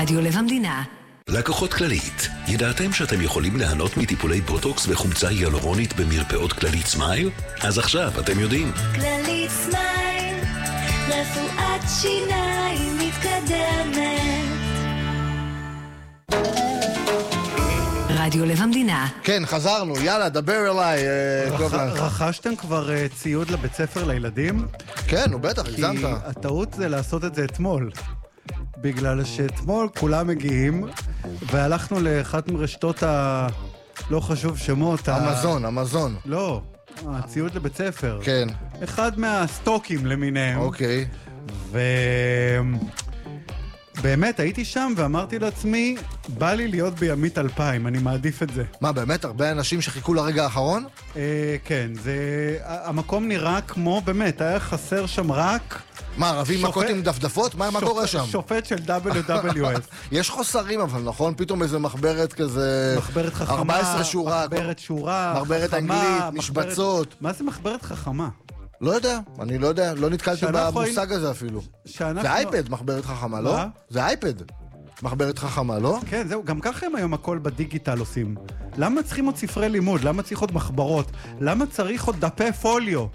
רדיו לב המדינה. לקוחות כללית, ידעתם שאתם יכולים ליהנות מטיפולי בוטוקס וחומצה היאלורונית במרפאות כללית סמייל? אז עכשיו אתם יודעים. כללית סמייל, רפואת שיניים מתקדמת. רדיו לב המדינה. כן, חזרנו, יאללה, דבר אליי. רכשתם כבר ציוד לבית ספר לילדים? כן, הוא בטח, הגזמת. כי הטעות זה לעשות את זה אתמול. בגלל שאתמול כולם מגיעים, והלכנו לאחת מרשתות לא חשוב שמות. אמזון. לא, הציוד לבית ספר. כן. אחד מהסטוקים למיניהם. אוקיי. באמת, הייתי שם ואמרתי לעצמי, בא לי להיות בימית 2000, אני מעדיף את זה. מה, באמת? הרבה אנשים שחיכו לרגע האחרון? כן, המקום נראה כמו, באמת, היה חסר שם רק... מה, רבים מכות עם דפדפות? מה קורה שם? שופט של WWF. יש חוסרים, אבל נכון? פתאום איזה מחברת כזה... מחברת חכמה. 14 שורה. מחברת שורה. מחברת אנגלית, משבצות. מה זה מחברת חכמה? לא יודע, אני לא יודע, לא נתקלתי במושג הזה אפילו. זה אייפד, מחברת חכמה, לא? זה אייפד, מחברת חכמה, לא? כן, זהו, גם ככה הם היום הכל בדיגיטל עושים. למה צריכים עוד ספרי לימוד? למה צריך עוד מחברות? למה צריך עוד דפי פוליו?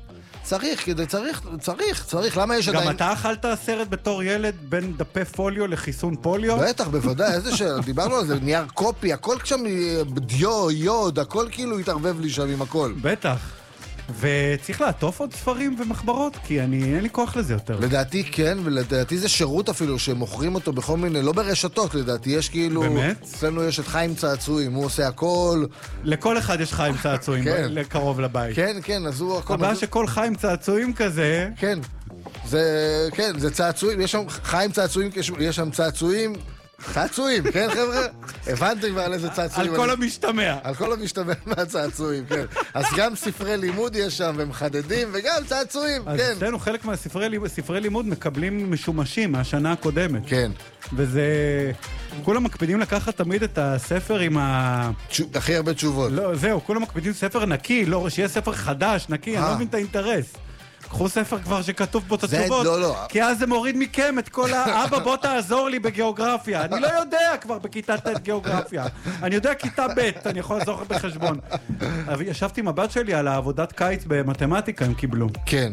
צריך, למה יש עדיין... גם אתה אכלת סרט בתור ילד בין דפי פוליו לחיסון פוליו? בטח, בוודאי, איזה דיברנו על זה, נייר קופי, הכל שם דיו, יוד, הכל כאילו התערבב לי שם עם הכל. בטח. וצריך לעטוף עוד ספרים ומחברות, כי אין לי כוח לזה יותר. לדעתי כן, ולדעתי זה שירות אפילו, שמוכרים אותו בכל מיני, לא ברשתות, לדעתי יש כאילו... באמת? אצלנו יש את חיים צעצועים, הוא עושה הכל. לכל אחד יש חיים צעצועים, קרוב לבית. כן, אז הוא הכל... הבא שכל חיים צעצועים כזה... כן, זה צעצועים, יש שם חיים צעצועים, יש שם צעצועים, כן חבר'ה? הבנתם כבר על איזה צעצועים. על כל המשתמע. על כל המשתמע מהצעצועים, כן. אז גם ספרי לימוד יש שם, ומחדדים, וגם צעצועים, כן. אז אצלנו חלק מהספרי לימוד מקבלים משומשים מהשנה הקודמת. כן. וזה... כולם מקפידים לקחת תמיד את הספר עם הכי הרבה תשובות. לא, זהו, כולם מקפידים ספר נקי, לא, שיהיה ספר חדש, נקי, אני לא מבין את האינטרס. קחו ספר כבר שכתוב פה את התשובות, כי אז זה מוריד מכם את כל אבא בוא תעזור לי בגיאוגרפיה. אני לא יודע כבר בכיתה ט' גיאוגרפיה. אני יודע כיתה ב', אני יכול לעזור לך בחשבון. ישבתי עם הבת שלי על העבודת קיץ במתמטיקה, הם קיבלו. כן.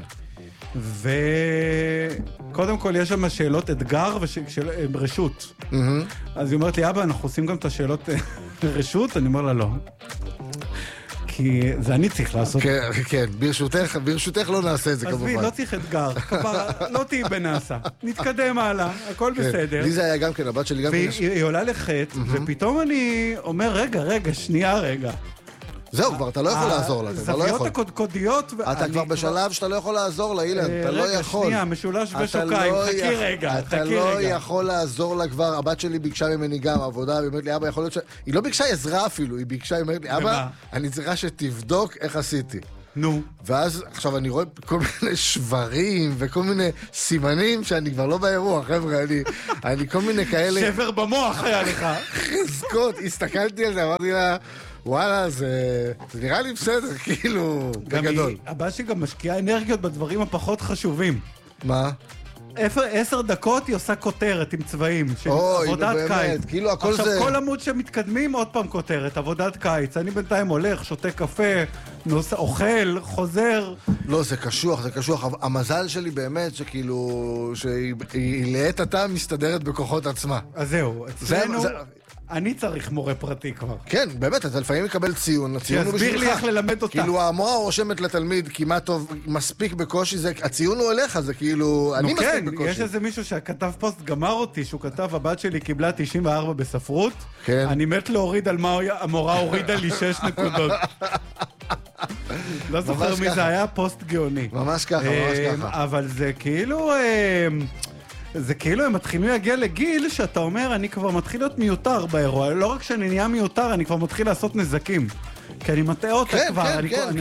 וקודם כל יש שם שאלות אתגר ורשות. אז היא אומרת לי, אבא, אנחנו עושים גם את השאלות רשות? אני אומר לה, לא. כי זה אני צריך לעשות. כן, ברשותך לא נעשה את זה כמובן. אז לא צריך אתגר, לא תהי בנעשה. נתקדם הלאה, הכל בסדר. לי זה היה גם כן, הבת שלי גם כן. והיא עולה לחטא, ופתאום אני אומר, רגע, שנייה. זהו, כבר אתה לא יכול לעזור לה, אתה לא יכול. זוויות הקודקודיות... אתה כבר בשלב שאתה לא יכול לעזור לה, אילן, אתה לא יכול. רגע, שנייה, משולש ושוקיים, חכי רגע. אתה לא יכול לעזור לה כבר, הבת שלי ביקשה ממני גם עבודה, והיא אומרת לי, אבא, יכול להיות ש... היא לא ביקשה עזרה אפילו, היא ביקשה, היא אומרת לי, אבא, אני צריכה שתבדוק איך עשיתי. נו. ואז, עכשיו אני רואה כל מיני שברים וכל מיני סימנים שאני כבר לא באירוע, חבר'ה, אני כל מיני כאלה... שבר במוח היה לך. חזקות, הסתכלתי על זה, אמרתי לה... וואלה, זה נראה לי בסדר, כאילו, בגדול. הבא שגם משקיעה אנרגיות בדברים הפחות חשובים. מה? 10 דקות היא עושה כותרת עם צבעים של עבודת קיץ. כאילו הכל עכשיו, זה... כל עמוד שמתקדמים, עוד פעם כותרת, עבודת קיץ. אני בינתיים הולך, שותה קפה, אוכל, חוזר. לא, זה קשוח. המזל שלי באמת שכאילו, שהיא לעת עתה מסתדרת בכוחות עצמה. אז זהו, אצלנו... אני צריך מורה פרטי כבר. כן, באמת, אתה לפעמים מקבל ציון. שיסביר לי איך ללמד אותה. כאילו, המורה רושמת לתלמיד כמעט טוב, מספיק בקושי, הציון הוא אליך, זה כאילו, אני מספיק בקושי. יש איזה מישהו שכתב פוסט, גמר אותי, שהוא כתב, הבת שלי קיבלה 94 בספרות, כן. אני מת להוריד על מה המורה הורידה לי 6 נקודות. לא זוכר מי זה היה, פוסט גאוני. ממש ככה. אבל זה כאילו... זה כאילו הם מתחילים להגיע לגיל שאתה אומר, אני כבר מתחיל להיות מיותר באירוע. לא רק שאני נהיה מיותר, אני כבר מתחיל לעשות נזקים. כי אני מטעה אותה כבר. כן.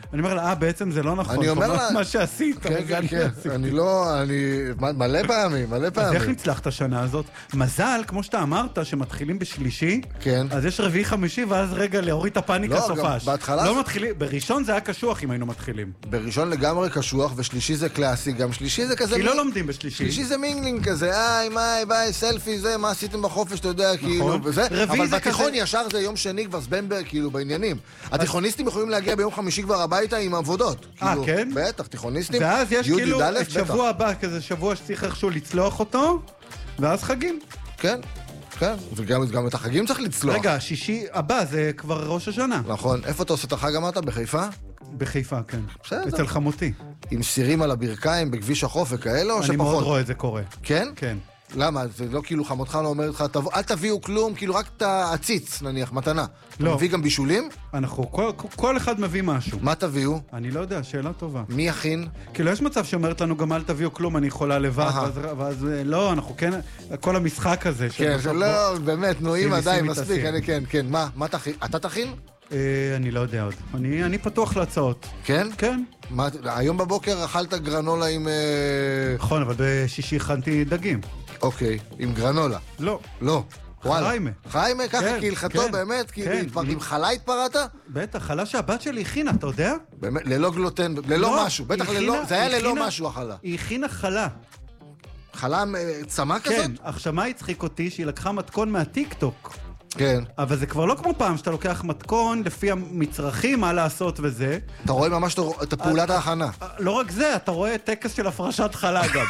אני אומר לה, בעצם זה לא נכון. אני אומר לה... מה שעשית. כן, אני לא... מלא פעמים. אז איך נצלחת השנה הזאת? מזל, כמו שאתה אמרת, שמתחילים בשלישי, אז יש רביעי חמישי, ואז רגע להוריד את הפאניקה סופש. לא מתחילים... בראשון זה היה קשוח אם היינו מתחילים. בראשון לגמרי קשוח, ושלישי זה קלאסי. גם שלישי זה כזה... כי לא לומדים בשלישי. שלישי זה מינגלינג כזה, ביי, סלפי, זה, מה עשיתם בחופש, אתה יודע, כאילו, וזה. אבל בתיכון ישר זה יום שני כבר סבמבר, כאילו, בעניינים. התיכוניסטים יכולים להגיע ביום חמישי כבר הביתה עם עבודות. כן? בטח, תיכוניסטים. ואז יש כאילו את שבוע הבא, כזה שבוע שצריך איכשהו לצלוח אותו, ואז חגים. כן. כן, וגם את החגים צריך לצלוח. רגע, השישי הבא זה כבר ראש השנה. נכון. איפה אתה עושה את החג אמרת? בחיפה? בחיפה, כן. בסדר. אצל חמותי. עם סירים על הברכיים בכביש החוף וכאלה, או שפחות? אני מאוד רואה את זה קורה. כן? כן. למה? זה לא כאילו חמותך לא אומרת לך, אל תביאו כלום, כאילו רק תעציץ, נניח, מתנה. לא. אתה מביא גם בישולים? כל אחד מביא משהו. מה תביאו? אני לא יודע, שאלה טובה. מי יכין? כאילו יש מצב שאומרת לנו גם אל תביאו כלום, אני יכולה לבד, ואז לא, אנחנו כן, כל המשחק הזה. כן, לא, באמת, נועים עדיין, מספיק, כן. מה תכין? אתה תכין? אני לא יודע עוד. אני פתוח להצעות. כן? כן. היום בבוקר אכלת גרנולה עם... נכון, אבל בשישי הכנתי דגים. אוקיי, עם גרנולה. לא. לא. חיימה. חיימה, ככה כהלכתו, באמת? עם חלה התפרעת? בטח, חלה שהבת שלי הכינה, אתה יודע? באמת, ללא גלוטן, ללא משהו. בטח ללא, זה היה ללא משהו החלה. היא הכינה חלה. חלה צמא כזאת? כן, עכשיו מה הצחיק אותי? שהיא לקחה מתכון מהטיק-טוק. כן. אבל זה כבר לא כמו פעם שאתה לוקח מתכון לפי המצרכים, מה לעשות וזה. אתה רואה ממש את פעולת ההכנה. לא רק זה, אתה רואה טקס של הפרשת חלה גם.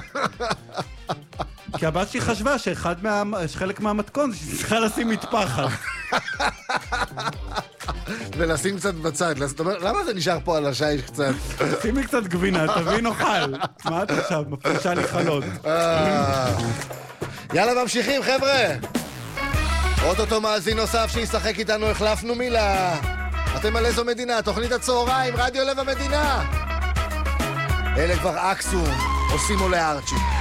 כי הבת שלי חשבה שחלק מהמתכון זה שצריכה לשים מטפחת. ולשים קצת בצד. זאת אומרת, למה זה נשאר פה על השיש קצת? שימי קצת גבינה, תביא נאכל. מה את עכשיו? מפרישה לי חלון. יאללה, ממשיכים, חבר'ה. אוטוטו מאזין נוסף שישחק איתנו, החלפנו מילה. אתם על איזו מדינה? תוכנית הצהריים, רדיו לב המדינה. אלה כבר אקסום, עושים עולה ארצ'י.